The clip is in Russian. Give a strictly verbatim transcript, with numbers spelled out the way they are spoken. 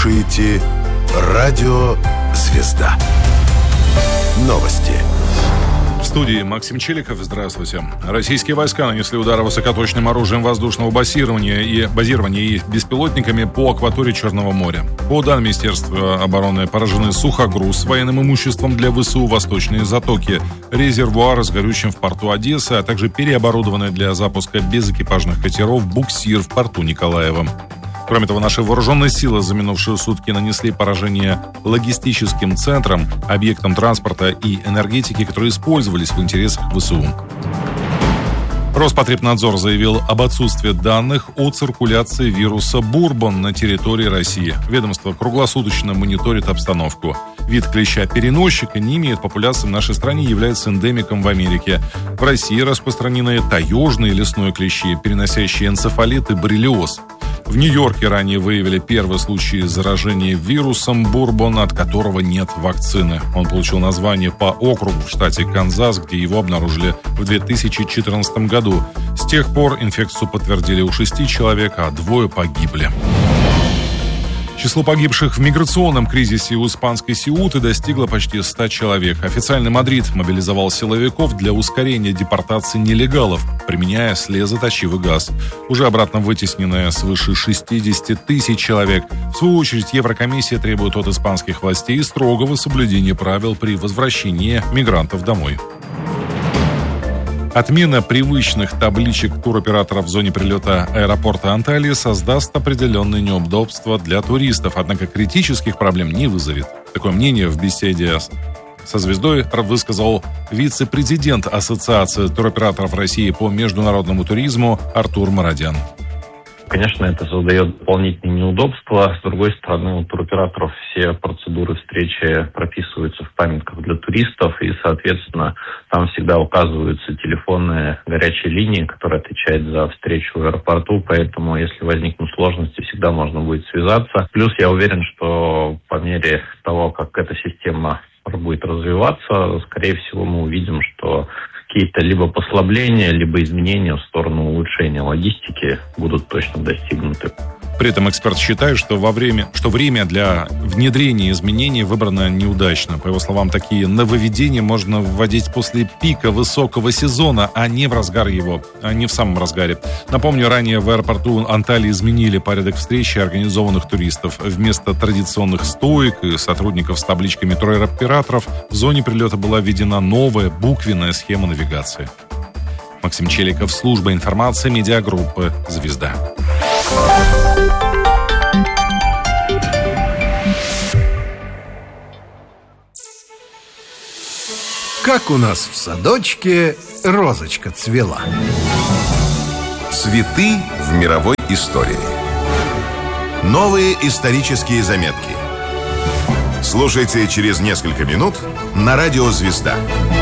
слушаете Радио «Звезда». Новости. В студии Максим Челиков. Здравствуйте. Российские войска нанесли удары высокоточным оружием воздушного базирования и, базирования и беспилотниками по акватории Черного моря. По данным Министерства обороны, поражены сухогруз с военным имуществом для ВСУ «Восточные затоки», резервуары с горючим в порту Одессы, а также переоборудованный для запуска безэкипажных катеров буксир в порту Николаева. Кроме того, наши вооруженные силы за минувшие сутки нанесли поражение логистическим центрам, объектам транспорта и энергетики, которые использовались в интересах ВСУ. Роспотребнадзор заявил об отсутствии данных о циркуляции вируса Бурбон на территории России. Ведомство круглосуточно мониторит обстановку. Вид клеща-переносчика не имеет популяции в нашей стране и является эндемиком в Америке. В России распространены таежные лесные клещи, переносящие энцефалит и боррелиоз. В Нью-Йорке ранее выявили первый случай заражения вирусом Бурбон, от которого нет вакцины. Он получил название по округу в штате Канзас, где его обнаружили в две тысячи четырнадцатом году. С тех пор инфекцию подтвердили у шести человек, а двое погибли. Число погибших в миграционном кризисе у испанской Сеуты достигло почти ста человек. Официальный Мадрид мобилизовал силовиков для ускорения депортации нелегалов, применяя слезоточивый газ. Уже обратно вытеснено свыше шестидесяти тысяч человек. В свою очередь, Еврокомиссия требует от испанских властей строгого соблюдения правил при возвращении мигрантов домой. Отмена привычных табличек туроператоров в зоне прилета аэропорта Анталии создаст определенные неудобства для туристов, однако критических проблем не вызовет. Такое мнение в беседе со «Звездой» высказал вице-президент Ассоциации туроператоров России по международному туризму Артур Мародян. Конечно, это создает дополнительные неудобства. С другой стороны, у туроператоров все процедуры встречи прописываются в памятках для туристов, и, соответственно, там всегда указываются телефонные горячие линии, которые отвечают за встречу в аэропорту, поэтому, если возникнут сложности, всегда можно будет связаться. Плюс я уверен, что по мере того, как эта система будет развиваться, скорее всего, мы увидим, что какие-то либо послабления, либо изменения в сторону улучшения логистики будут точно достигнуты. При этом эксперт считает, что, во время, что время для внедрения изменений выбрано неудачно. По его словам, такие нововведения можно вводить после пика высокого сезона, а не в разгар его, а не в самом разгаре. Напомню, ранее в аэропорту Анталии изменили порядок встречи организованных туристов. Вместо традиционных стоек и сотрудников с табличками туроператоров в зоне прилета была введена новая буквенная схема навигации. Максим Челиков, служба информации медиагруппы «Звезда». Как у нас в садочке розочка цвела. Цветы в мировой истории. Новые исторические заметки. Слушайте через несколько минут на радио «Звезда».